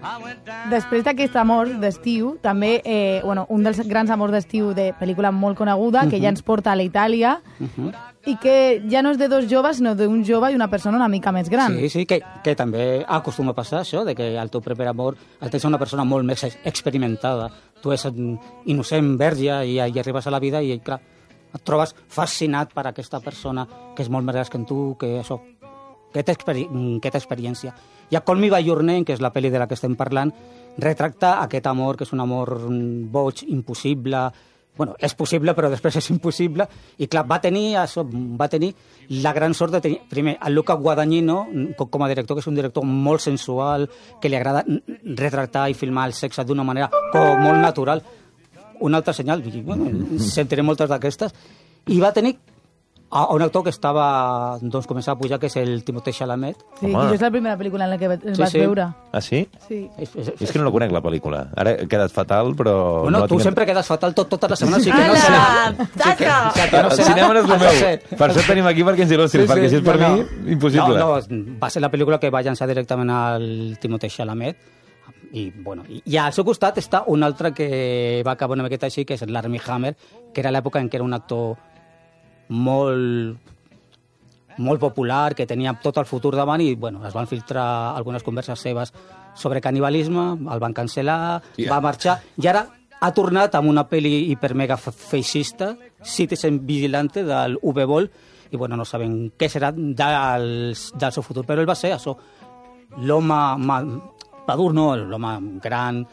Després d'aquest amor d'estiu, també un dels grans amors d'estiu de pel·lícula molt coneguda, que ja ens porta a la Itàlia, i que ja no és de dos joves, sinó d'un jove i una persona una mica més gran. Sí, que també acostuma a passar això, de que el teu proper amor el tens una persona molt més experimentada. Tu és innocent, verge, i arribes a la vida i, clar, et trobes fascinat per aquesta persona que és molt més gran que tu, que això, que té experiència. I a Call Me By Your Name, que és la pel·li de la que estem parlant, retracta aquest amor, que és un amor boig, impossible. Bueno, és possible, però després és impossible. I clar, va tenir la gran sort de tenir, primer, el Luca Guadagnino, com a director, que és un director molt sensual, que li agrada retractar i filmar el sexe d'una manera com molt natural. Un altre senyal, sentiré moltes d'aquestes, i va tenir un actor que estava, doncs, començava a pujar, que és el Timothée Chalamet. Sí, i és la primera pel·lícula en la que el vas veure. Ah, sí? Sí. És que no la conec, la pel·lícula. Ara he quedat fatal, però... Bueno, tu sempre quedes fatal totes les setmanes, que no El cinema no és el meu. Per això tenim aquí perquè ens il·lustris, perquè si és per mi, impossible. No, va ser la pel·lícula que va llançar directament al Timothée Chalamet. I al seu costat està un altre que va acabar una miqueta així, que és l'Armie Hammer, que era l'època en què era un actor molt popular, que tenia tot el futur davant, i es van filtrar algunes converses seves sobre canibalisme, el van cancel·lar, va marxar, i ara ha tornat amb una pel·li hipermega feixista, Citizen Vigilante, del Uwe Boll, i no sabem què serà del seu futur, però ell va ser això, l'home madur, no, l'home gran,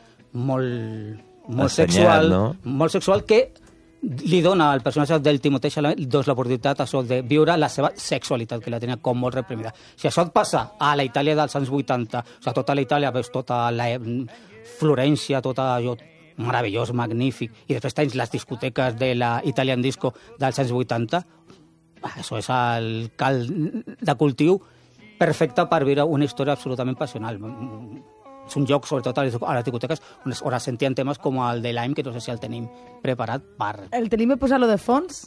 molt sexual, no? Molt sexual, que li dona al personatge del Timothée Chalamet l'oportunitat de viure la seva sexualitat, que la tenia com molt reprimida. Si això et passa a la Itàlia dels anys 80, tota la Itàlia, veus tota la Florència, tot allò meravellós, magnífic, i després tens les discoteques de la Italian Disco dels anys 80, això és el cal de cultiu perfecte per viure una història absolutament passional. És un joc, sobretot a les discoteques, on es sentien temes com el de Lime, que no sé si el tenim preparat per... El tenim de posar-lo de fons?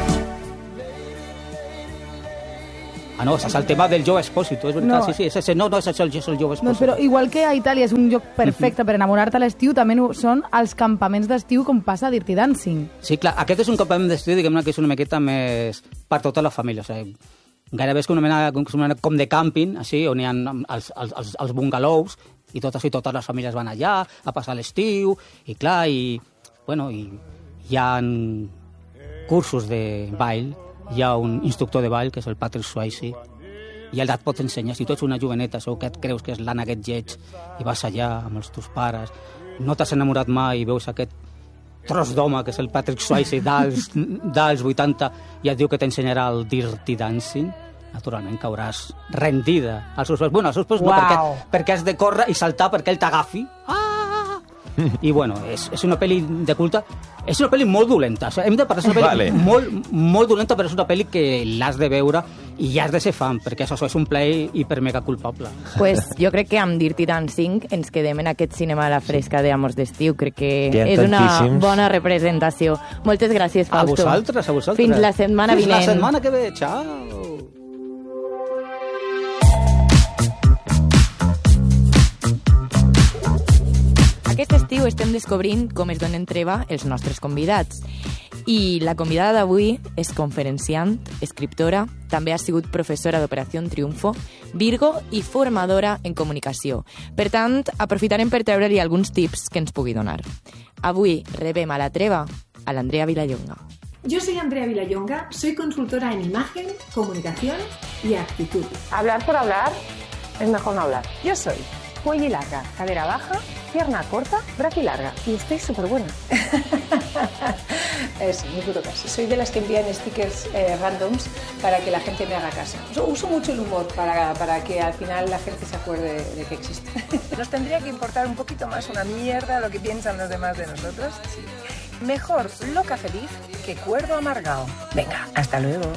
No, és el tema del Joe Espósito, és veritat, sí, és ese. No, és el Joe Espósito. Però igual que a Itàlia és un lloc perfecte per enamorar-te a l'estiu, també són els campaments d'estiu com passa a Dirty Dancing. Sí, clar, aquest és un campament d'estiu, diguem-ne que és una miqueta més per tota la família, o sigui, gairebé és una mena com de càmping, així, on hi ha els bungalows, i totes les famílies van allà a passar l'estiu, i clar, hi ha cursos de ball, hi ha un instructor de ball, que és el Patrick Swayze, i ell et pot ensenyar. Si tu ets una joveneta, segur que et creus que és l'Anna aquest lleig, i vas allà amb els teus pares, no t'has enamorat mai, i veus aquest tros d'home, que és el Patrick Swayze dels 80, i et diu que t'ensenyarà el Dirty Dancing, naturalment cauràs rendida als seus peus. Als seus peus no, perquè has de córrer i saltar perquè ell t'agafi. I és una pel·li de culte, és una pel·li molt dolenta. Hem de parlar d'una pel·li molt dolenta, però és una pel·li que l'has de veure i ja has de ser fan, perquè això és un plaer hipermega culpable. Pues jo crec que amb Dirty Dancing ens quedem en aquest cinema a la fresca d'Amors d'estiu. Crec que és una bona representació. Moltes gràcies, Fausto. A vosaltres. Fins la setmana vinent. Fins la setmana que ve. Ciao. Aquest estiu estem descobrint com es donen treva els nostres convidats. I la convidada d'avui és conferenciant, escriptora, també ha sigut professora d'Operació Triunfo, Virgo i formadora en comunicació. Per tant, aprofitarem per treure-li alguns tips que ens pugui donar. Avui rebem a la treva a l'Andrea Vilallonga. Yo soy Andrea Vilallonga, soy consultora en imagen, comunicación y actitud. Hablar por hablar es mejor no hablar. Yo soy cuello larga, cadera baja, pierna corta, brazo y larga. Y estoy súper buena. Eso, muy puro caso. Soy de las que envían stickers randoms para que la gente me haga caso. Uso mucho el humor para que al final la gente se acuerde de que existe. Nos tendría que importar un poquito más una mierda lo que piensan los demás de nosotros. Sí. Mejor loca feliz que cuerdo amargado. Venga, hasta luego.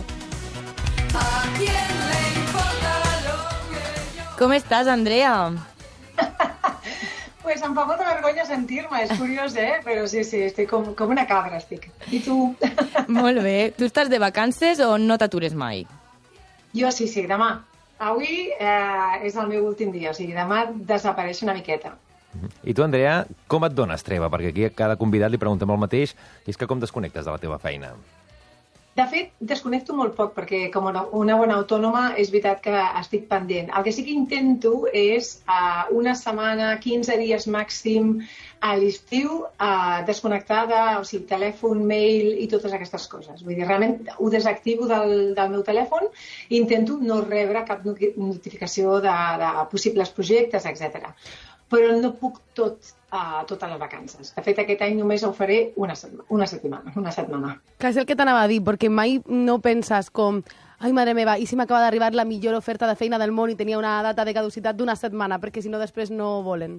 Com estàs, Andrea? Pues em fa molta vergonya sentir-me, és curiós, Però sí, estic com una cabra, estic. I tu? Molt bé. Tu estàs de vacances o no t'atures mai? Jo sí, demà. Avui és el meu últim dia, o sigui, demà desapareix una miqueta. I tu, Andrea, com et dones treva? Perquè aquí a cada convidat li preguntem el mateix, i és que com desconnectes de la teva feina? De fet, desconnecto molt poc, perquè com una bona autònoma és veritat que estic pendent. El que sí que intento és una setmana, 15 dies màxim a l'estiu, desconnectar de telèfon, mail i totes aquestes coses. Vull dir, realment ho desactivo del meu telèfon i intento no rebre cap notificació de possibles projectes, etc. Però no puc totes les vacances. De fet, aquest any només ho faré una setmana. Que és el que t'anava a dir, perquè mai no penses com ai, mare meva, i si m'acaba d'arribar la millor oferta de feina del món i tenia una data de caducitat d'1 setmana, perquè si no després no volen.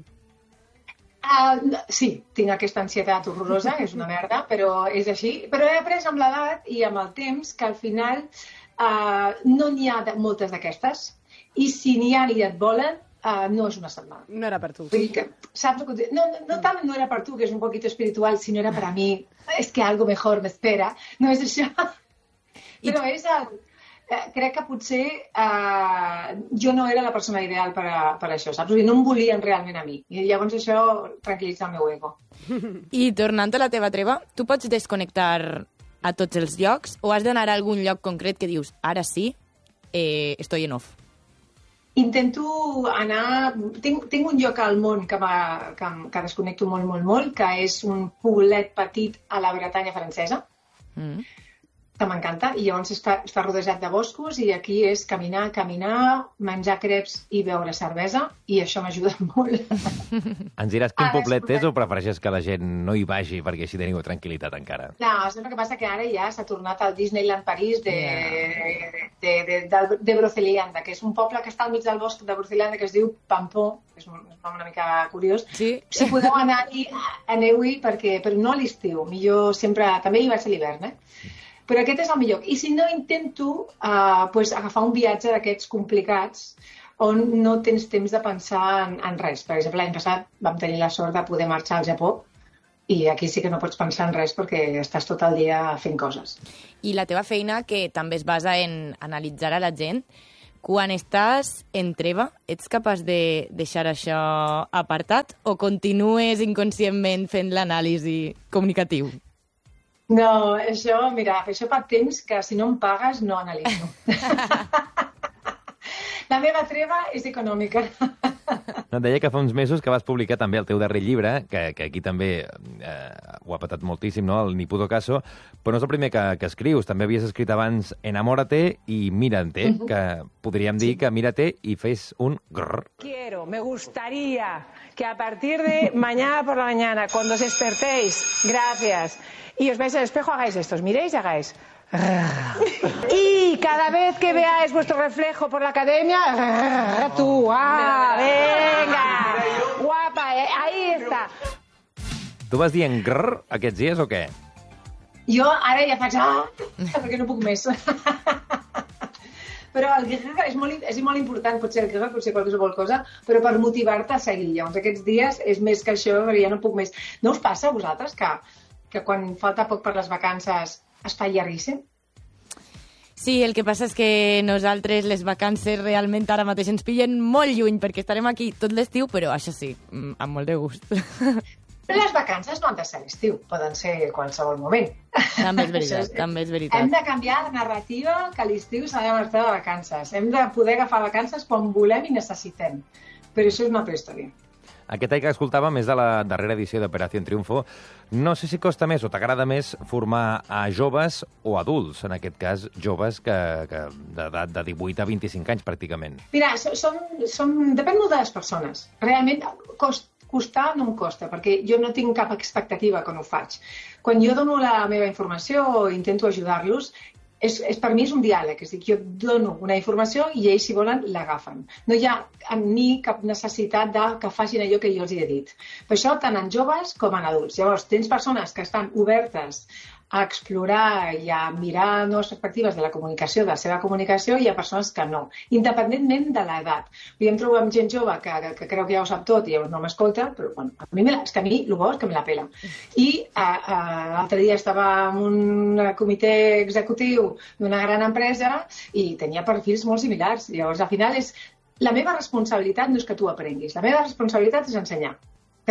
Sí, tinc aquesta ansietat horrorosa, és una merda, però és així. Però he après amb l'edat i amb el temps que al final no n'hi ha moltes d'aquestes, i si n'hi ha i et volen, no és una setmana. No era per tu. Vull dir que, saps? No tant no era per tu, que és un poquito espiritual, sinó era per a mi. És que algo mejor me espera. No és això. Però és crec que potser jo no era la persona ideal per això, saps? No em volien realment a mi. I llavors això tranquil·litza el meu ego. I tornant a la teva treva, tu pots desconnectar a tots els llocs o has d'anar a algun lloc concret que dius, ara sí, estoy en off? Intento anar... Tinc un lloc al món que desconnecto molt, molt, molt, que és un poblet petit a la Bretanya francesa, que m'encanta, i llavors està rodejat de boscos, i aquí és caminar, menjar creps i beure cervesa, i això m'ajuda molt. Ens diràs quin poblet és o prefereixes que la gent no hi vagi perquè així teniu tranquil·litat encara? No, és el que passa que ara ja s'ha tornat al Disneyland París de Broceliande, que és un poble que està al mig del bosc de Broceliande que es diu Pampó, és un nom una mica curiós. Sí. Si podeu anar-hi, aneu-hi, però no a l'estiu, millor sempre, també hi vaig a l'hivern, Però aquest és el millor. I si no, intento agafar un viatge d'aquests complicats on no tens temps de pensar en res. Per exemple, l'any passat vam tenir la sort de poder marxar al Japó i aquí sí que no pots pensar en res perquè estàs tot el dia fent coses. I la teva feina, que també es basa en analitzar a la gent, quan estàs en treva, ets capaç de deixar això apartat o continues inconscientment fent l'anàlisi comunicatiu? No, mira, això fa temps que si no em pagues no analitzo. La meva treva és econòmica. No, et deia que fa uns mesos que vas publicar també el teu darrer llibre, que aquí també ho ha patat moltíssim, no?, el Ni puto caso, però no és el primer que escrius. També havies escrit abans Enamórate i Mírate, que podríem dir que Mírate i fes un grrr. Me gustaría que a partir de mañana por la mañana, cuando os despertéis, gracias, y os veáis al espejo, hagáis esto, os miréis y hagáis... Y cada vez que veáis vuestro reflejo por la academia, tú, venga, guapa, ahí está. Tu vas dient grrr aquests dies o què? Jo ara ja faig perquè no puc més. Però el grrr és molt important, potser el grrr, potser qualsevol cosa, però per motivar-te a seguir. Llavors aquests dies és més que això, perquè ja no puc més. No us passa a vosaltres que quan falta poc per les vacances es fa llarguíssim? Sí, el que passa és que nosaltres les vacances realment ara mateix ens pillen molt lluny perquè estarem aquí tot l'estiu, però això sí, amb molt de gust. Però les vacances no han de ser l'estiu, poden ser qualsevol moment. També és veritat, també és veritat. Hem de canviar la narrativa que l'estiu s'ha de marxar de vacances. Hem de poder agafar vacances quan volem i necessitem. Però això és una altra història. Aquest any que escoltàvem és de la darrera edició d'Operació Triunfo. No sé si costa més o t'agrada més formar a joves o adults, en aquest cas joves d'edat de 18 a 25 anys pràcticament. Mira, depèn molt de les persones. Realment costar no em costa, perquè jo no tinc cap expectativa quan ho faig. Quan jo dono la meva informació o intento ajudar-los, per mi és un diàleg, és a dir, jo dono una informació i ells, si volen, l'agafen. No hi ha en mi cap necessitat que facin allò que jo els he dit. Per això, tant en joves com en adults. Llavors, tens persones que estan obertes a explorar i a mirar noves perspectives de la comunicació, de la seva comunicació, i hi ha persones que no, independentment de l'edat. Em trobo amb gent jove que creu que ja ho sap tot i llavors no m'escolta, però bueno, és que a mi el bo és que me la pela. I l'altre dia estava en un comitè executiu d'una gran empresa i tenia perfils molt similars. Llavors, al final, la meva responsabilitat no és que tu aprenguis, la meva responsabilitat és ensenyar.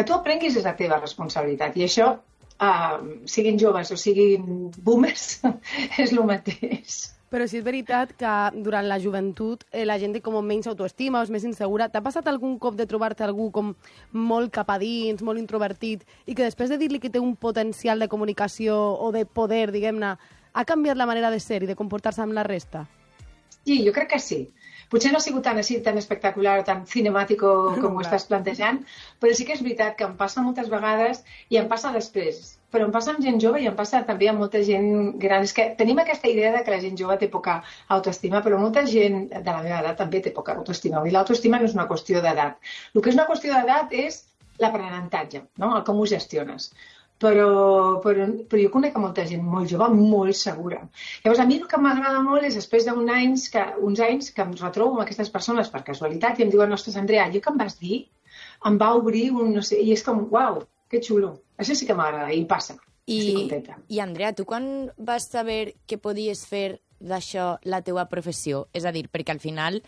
que tu aprenguis és la teva responsabilitat. I això, siguin joves o siguin boomers, és el mateix. Però sí és veritat que durant la joventut la gent té com menys autoestima o és més insegura. T'ha passat algun cop de trobar-te algú com molt cap a dins, molt introvertit, i que després de dir-li que té un potencial de comunicació o de poder, diguem-ne, ha canviat la manera de ser i de comportar-se amb la resta? Sí, jo crec que sí. Potser no ha sigut tan així, tan espectacular o tan cinemàtic com ho estàs plantejant, però sí que és veritat que em passa moltes vegades i em passa després. Però em passa amb gent jove i em passa també amb molta gent gran. És que tenim aquesta idea de que la gent jove té poca autoestima, però molta gent de la meva edat també té poca autoestima. I l'autoestima no és una qüestió d'edat. El que és una qüestió d'edat és l'aprenentatge, no? El com ho gestiones. Però jo conec molta gent molt jove, molt segura. Llavors, a mi el que m'agrada molt és, després d'uns anys que em retrobo amb aquestes persones per casualitat i em diuen, ostres, Andrea, allò que em vas dir em va obrir un, no sé, i és com, uau, que xulo. Això sí que m'agrada i passa. Estic contenta. I Andrea, tu quan vas saber que podies fer d'això la teua professió? És a dir, perquè al final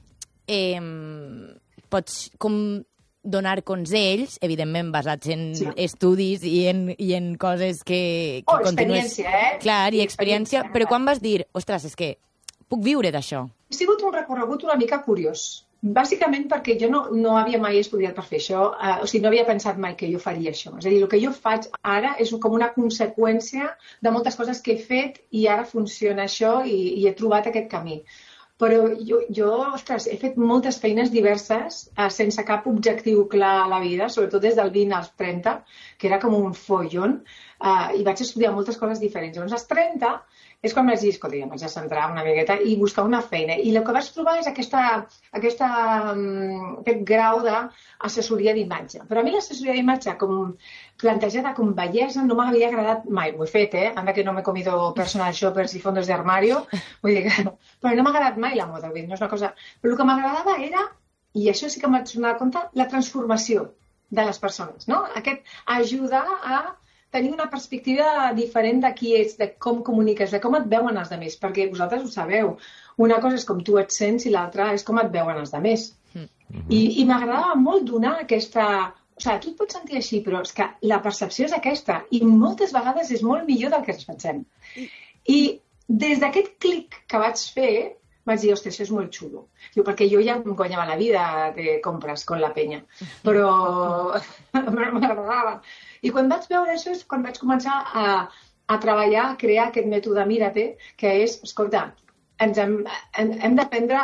pots com donar consells, evidentment basats en estudis i en coses que continues... experiència, Clar, i experiència, però quan vas dir, ostres, és que puc viure d'això? Ha sigut un recorregut una mica curiós. Bàsicament perquè jo no havia mai estudiat per fer això, o sigui, no havia pensat mai que jo faria això. És a dir, el que jo faig ara és com una conseqüència de moltes coses que he fet i ara funciona això i he trobat aquest camí. Però jo, ostres, he fet moltes feines diverses sense cap objectiu clar a la vida, sobretot des del 20 als 30, que era com un follon, i vaig estudiar moltes coses diferents. Llavors, als 30 és quan vaig dir, escolta, ja vaig a centrar una miqueta i buscar una feina. I el que vaig trobar és aquest grau d'assessoria d'imatge. Però a mi l'assessoria d'imatge, com plantejada com bellesa, no m'havia agradat mai. Ho he fet, anda que no m'he comido personal shoppers i fondos de armario. Vull dir que... Però no m'ha agradat mai la moda, no és una cosa... Però el que m'agradava era, i això sí que em vaig donar compte, la transformació de les persones, no? Aquest ajudar a tenir una perspectiva diferent de qui ets, de com comuniques, de com et veuen els altres, perquè vosaltres ho sabeu. Una cosa és com tu et sents i l'altra és com et veuen els altres. I m'agradava molt donar aquesta... O sigui, tu et pots sentir així, però és que la percepció és aquesta i moltes vegades és molt millor del que ens pensem. I des d'aquest clic que vaig fer, vaig dir, ostres, això és molt xulo. Perquè jo ja em guanyava la vida de compres con la penya, però m'agradava. I quan vaig veure això és quan vaig començar a treballar, a crear aquest mètode Mírate, que és, escolta, hem d'aprendre